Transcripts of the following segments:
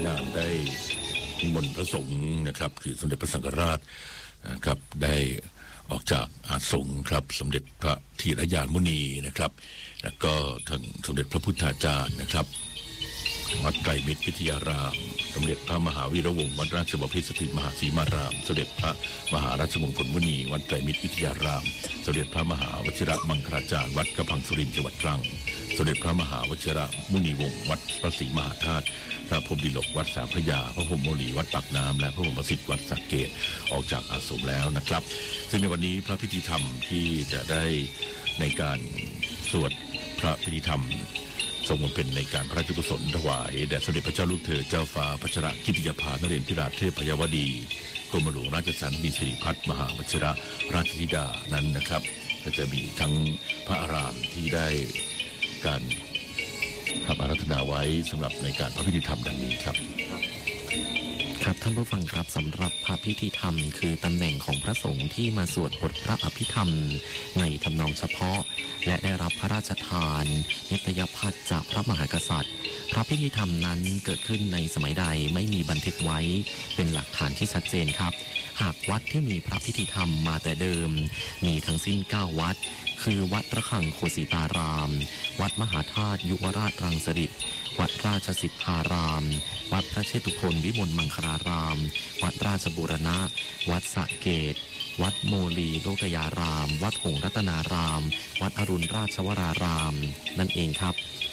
งานได้นิมนต์พระสงฆ์นะครับคือสมเด็จพระสังฆราชนะครับได้ออกจากอาสงฆ์ครับสมเด็จพระธีรยานมุนีนะครับแล้วก็ทางสมเด็จพระพุทธาจารย์นะครับวัดไตรมิตรวิทยารามสมเด็จพระมหาวีระวงศ์วัดราชบพิตรสถิตมหาสีมารามสมเด็จพระมหาราชมงคลมุนีวัดไตรมิตรวิทยารามสมเด็จพระมหาวชิระมังคลาจารย์วัดกระพังสุรินทร์จังหวัดตรังสมเด็จพระมหาวชิระมุนีวงศ์วัดพระศรีมหาธาตุพระพรหมดิลกวัดสามพระยาพระพรหมโมลีวัดปากน้ำและพระพรหมประสิทธิ์วัดสักเกตออกจากอาสมแล้วนะครับซึ่งในวันนี้พระพิธีธรรมที่จะได้ในการสวดพระพิธีธรรมทรงเป็นในการพระราชกุศลถวายแด่สมเด็จพระเจ้าลูกเธอเจ้าฟ้าพัชรกิติยภานเรศธิราชเทพยวดีกรมหลวงราชสันนิสิริพัฒน์มหาวชิระราชธิดานั้นนะครับก็จะมีทั้งพระอารามที่ได้การทำอาราธนาไว้สำหรับในการพระพิธีธรรมดังนี้ครับครับท่านผู้ฟังครับสำหรับพระพิธีธรรมคือตำแหน่งของพระสงฆ์ที่มาสวดบทพระอภิธรรมในทำนองเฉพาะและได้รับพระราชทานนิตยพัฒน์จากพระมหากษัตริย์พระพิธีธรรมนั้นเกิดขึ้นในสมัยใดไม่มีบันทึกไว้เป็นหลักฐานที่ชัดเจนครับหากวัดที่มีพระพิธีธรรมมาแต่เดิมมีทั้งสิ้น9วัดคือวัดระฆังโคสิตารามวัดมหาธาตุยุวราชรังสฤษฎิวัดราชสิทธารามวัดพระเชตุพนวิมลมังคลารามวัดราชบูรณะวัดสระเกตวัดโมลีโลกยารามวัดหงส์รัตนารามวัดอรุณราชวรารามนั่นเองครับ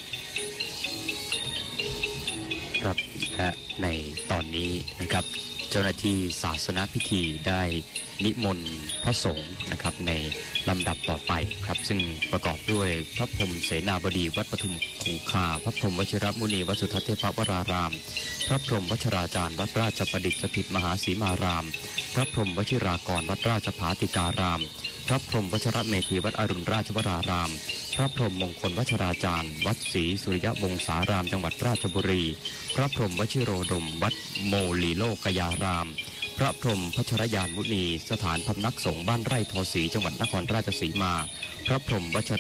ครับและในตอนนี้นะครับเจ้าหน้าที่ศาสนพิธีได้นิมนต์พระสงฆ์นะครับในลำดับต่อไปครับซึ่งประกอบด้วยพระพรหมเสนาบดีวัดปทุมคงคาพระพรหมวชิรมุนีวัดสุทัศน์เทพวรารามพระพรหมวชราจารย์วัดราชประดิษฐ์สถิตมหาสีมารามพระพรหมวชิรากรวัดราชภาติการามพระพรหมวชรเมธีวัดอรุณราชวรารามพระพรหมมงคลวชราจารย์วัดศรีสุริยวงศารามจังหวัดราชบุรีพระพรหมวชิโรดมวัดโมลีโลกยารามพระพรหมพัชรยานมุนีสถานพำนักสงฆ์บ้านไร่ทอศรีจังหวัดนครราชสีมาพระพรหมวช